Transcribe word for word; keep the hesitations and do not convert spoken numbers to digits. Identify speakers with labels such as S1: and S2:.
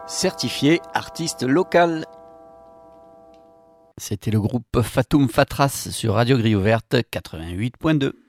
S1: certifié artiste local. C'était le groupe Fatoum Fatras sur Radio Grille Ouverte quatre-vingt-huit point deux.